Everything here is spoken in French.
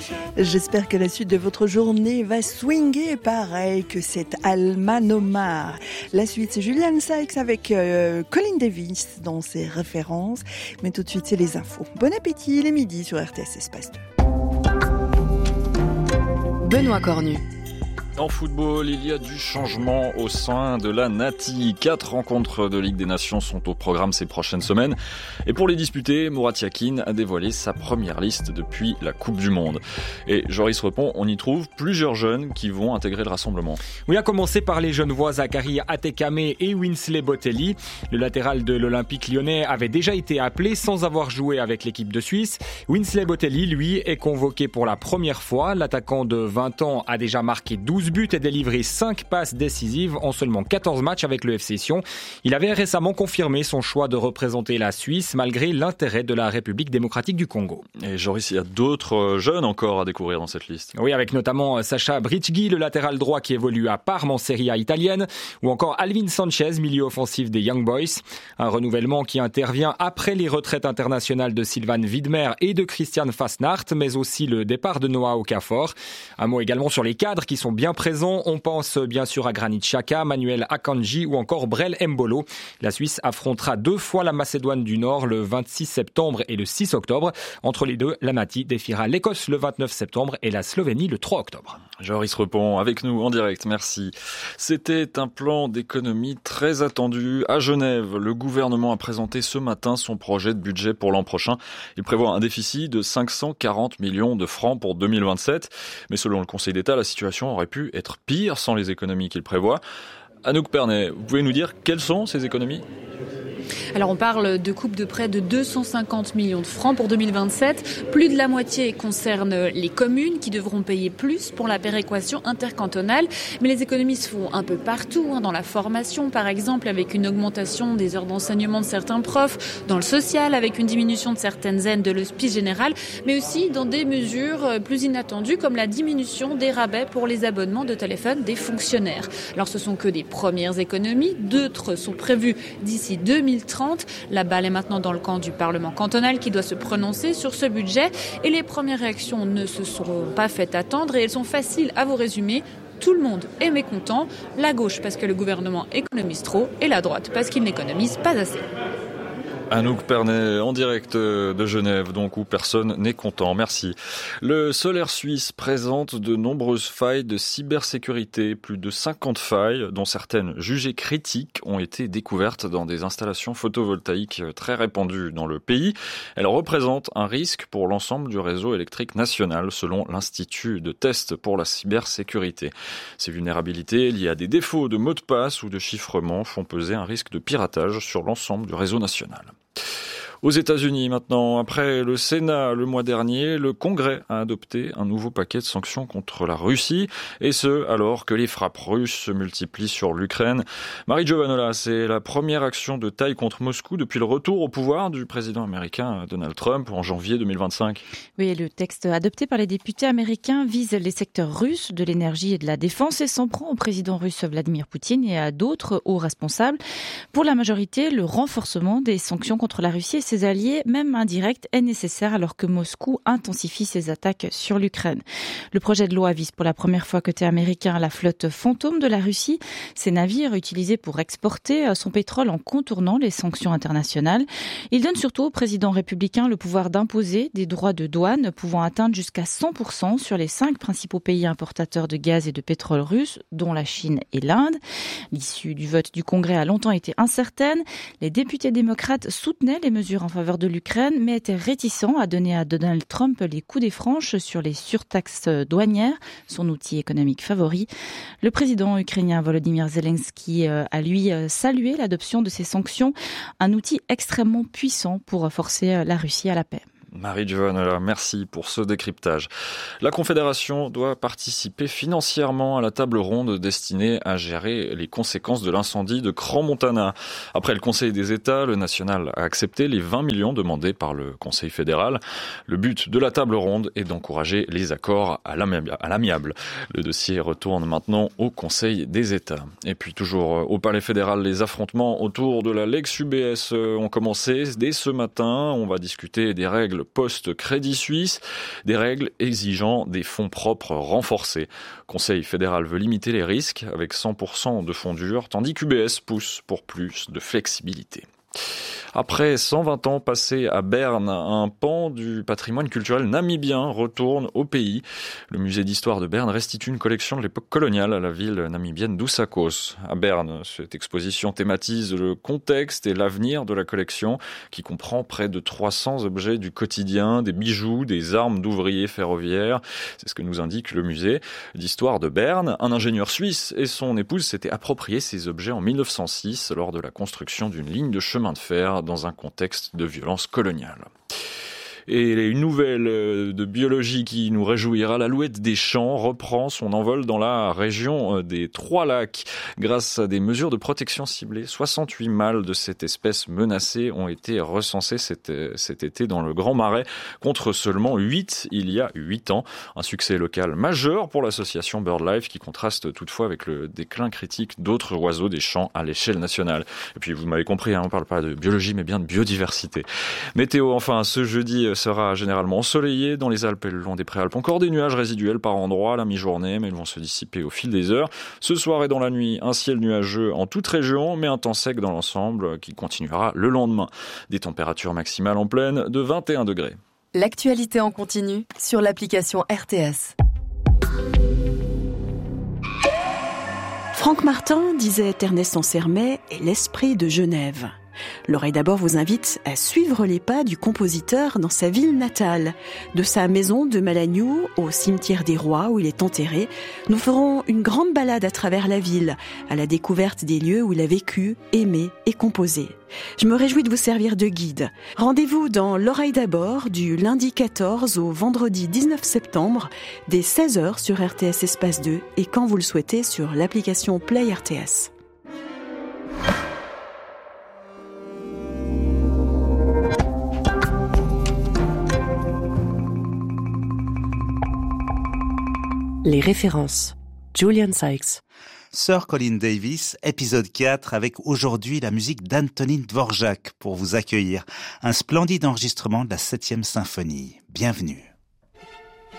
J'espère que la suite de votre journée va swinger pareil que cette Alman Omar. La suite, c'est Julian Sykes avec Colin Davis dans ses références. Mais tout de suite, c'est les infos. Bon appétit, il est midi sur RTS Espace 2. Benoît Cornu. En football, il y a du changement au sein de la Nati. 4 rencontres de Ligue des Nations sont au programme ces prochaines semaines. Et pour les disputer, Murat Yakin a dévoilé sa première liste depuis la Coupe du Monde. Et Joris Repon, on y trouve plusieurs jeunes qui vont intégrer le rassemblement. Oui, à commencer par les Genevois Zachary Atekame et Winsley Botelli. Le latéral de l'Olympique lyonnais avait déjà été appelé sans avoir joué avec l'équipe de Suisse. Winsley Botelli, lui, est convoqué pour la première fois. L'attaquant de 20 ans a déjà marqué 12 buts et délivré 5 passes décisives en seulement 14 matchs avec le FC Sion. Il avait récemment confirmé son choix de représenter la Suisse malgré l'intérêt de la République démocratique du Congo. Et Joris, il y a d'autres jeunes encore à découvrir dans cette liste. Oui, avec notamment Sacha Britchgui, le latéral droit qui évolue à Parme en Serie A italienne, ou encore Alvin Sanchez, milieu offensif des Young Boys. Un renouvellement qui intervient après les retraites internationales de Sylvain Widmer et de Christian Fasnacht, mais aussi le départ de Noah Okafor. Un mot également sur les cadres qui sont bien présents. On pense bien sûr à Granit Xhaka, Manuel Akanji ou encore Brel Mbolo. La Suisse affrontera 2 fois la Macédoine du Nord le 26 septembre et le 6 octobre. Entre les deux, la Nati défiera l'Écosse le 29 septembre et la Slovénie le 3 octobre. Joris Repon avec nous en direct, merci. C'était un plan d'économie très attendu à Genève. Le gouvernement a présenté ce matin son projet de budget pour l'an prochain. Il prévoit un déficit de 540 millions de francs pour 2027. Mais selon le Conseil d'État, la situation aurait pu être pire sans les économies qu'il prévoit. Anouk Pernet, vous pouvez nous dire quelles sont ces économies ? Alors on parle de coupes de près de 250 millions de francs pour 2027. Plus de la moitié concerne les communes qui devront payer plus pour la péréquation intercantonale. Mais les économies se font un peu partout, dans la formation par exemple, avec une augmentation des heures d'enseignement de certains profs, dans le social avec une diminution de certaines aides de l'hospice général, mais aussi dans des mesures plus inattendues comme la diminution des rabais pour les abonnements de téléphone des fonctionnaires. Alors ce sont que des premières économies, d'autres sont prévues d'ici 2030. La balle est maintenant dans le camp du Parlement cantonal qui doit se prononcer sur ce budget et les premières réactions ne se sont pas faites attendre et elles sont faciles à vous résumer. Tout le monde est mécontent, la gauche parce que le gouvernement économise trop et la droite parce qu'il n'économise pas assez. Anouk Pernet en direct de Genève, donc où personne n'est content. Merci. Le solaire suisse présente de nombreuses failles de cybersécurité. Plus de 50 failles, dont certaines jugées critiques, ont été découvertes dans des installations photovoltaïques très répandues dans le pays. Elles représentent un risque pour l'ensemble du réseau électrique national, selon l'Institut de test pour la cybersécurité. Ces vulnérabilités liées à des défauts de mots de passe ou de chiffrement font peser un risque de piratage sur l'ensemble du réseau national. Aux États-Unis maintenant, après le Sénat le mois dernier, le Congrès a adopté un nouveau paquet de sanctions contre la Russie, et ce, alors que les frappes russes se multiplient sur l'Ukraine. Marie Giovanola, c'est la première action de taille contre Moscou depuis le retour au pouvoir du président américain Donald Trump en janvier 2025. Oui, le texte adopté par les députés américains vise les secteurs russes de l'énergie et de la défense et s'en prend au président russe Vladimir Poutine et à d'autres hauts responsables. Pour la majorité, le renforcement des sanctions contre la Russie et ses alliés, même indirects, est nécessaire alors que Moscou intensifie ses attaques sur l'Ukraine. Le projet de loi vise pour la première fois côté américain la flotte fantôme de la Russie. Ces navires utilisés pour exporter son pétrole en contournant les sanctions internationales. Il donne surtout au président républicain le pouvoir d'imposer des droits de douane pouvant atteindre jusqu'à 100% sur les 5 principaux pays importateurs de gaz et de pétrole russes, dont la Chine et l'Inde. L'issue du vote du Congrès a longtemps été incertaine. Les députés démocrates soutenaient les mesures en faveur de l'Ukraine, mais étaient réticents à donner à Donald Trump les coups des franches sur les surtaxes douanières, son outil économique favori. Le président ukrainien Volodymyr Zelensky a lui salué l'adoption de ces sanctions, un outil extrêmement puissant pour forcer la Russie à la paix. Marie Giovanola, merci pour ce décryptage. La Confédération doit participer financièrement à la table ronde destinée à gérer les conséquences de l'incendie de Crans-Montana. Après le Conseil des États, le national a accepté les 20 millions demandés par le Conseil fédéral. Le but de la table ronde est d'encourager les accords à l'amiable. Le dossier retourne maintenant au Conseil des États. Et puis toujours au Palais fédéral, les affrontements autour de la Lex UBS ont commencé dès ce matin. On va discuter des règles règles post-Crédit Suisse, des règles exigeant des fonds propres renforcés. Le Conseil fédéral veut limiter les risques avec 100% de fonds durs, tandis qu'UBS pousse pour plus de flexibilité. Après 120 ans passés à Berne, un pan du patrimoine culturel namibien retourne au pays. Le musée d'histoire de Berne restitue une collection de l'époque coloniale à la ville namibienne d'Oussakos. À Berne, cette exposition thématise le contexte et l'avenir de la collection qui comprend près de 300 objets du quotidien, des bijoux, des armes d'ouvriers ferroviaires. C'est ce que nous indique le musée d'histoire de Berne. Un ingénieur suisse et son épouse s'étaient appropriés ces objets en 1906 lors de la construction d'une ligne de chemin de fer dans un contexte de violence coloniale. Et une nouvelle de biologie qui nous réjouira, l'alouette des champs reprend son envol dans la région des Trois-Lacs. Grâce à des mesures de protection ciblées, 68 mâles de cette espèce menacée ont été recensés cet été dans le Grand Marais, contre seulement 8 il y a 8 ans. Un succès local majeur pour l'association BirdLife qui contraste toutefois avec le déclin critique d'autres oiseaux des champs à l'échelle nationale. Et puis vous m'avez compris, on ne parle pas de biologie mais bien de biodiversité. Météo enfin, ce jeudi sera généralement ensoleillé dans les Alpes et le long des Préalpes. Encore des nuages résiduels par endroits à la mi-journée, mais ils vont se dissiper au fil des heures. Ce soir et dans la nuit, un ciel nuageux en toute région, mais un temps sec dans l'ensemble qui continuera le lendemain. Des températures maximales en pleine de 21 degrés. L'actualité en continu sur l'application RTS. Franck Martin disait Ernest Ansermet est l'esprit de Genève. L'Oreille d'abord vous invite à suivre les pas du compositeur dans sa ville natale. De sa maison de Malagnou au cimetière des Rois où il est enterré, nous ferons une grande balade à travers la ville, à la découverte des lieux où il a vécu, aimé et composé. Je me réjouis de vous servir de guide. Rendez-vous dans L'Oreille d'abord du lundi 14 au vendredi 19 septembre, dès 16h sur RTS Espace 2 et quand vous le souhaitez sur l'application Play RTS. Les références. Julian Sykes. Sir Colin Davis, épisode 4, avec aujourd'hui la musique d'Antonin Dvorak pour vous accueillir. Un splendide enregistrement de la 7e symphonie. Bienvenue.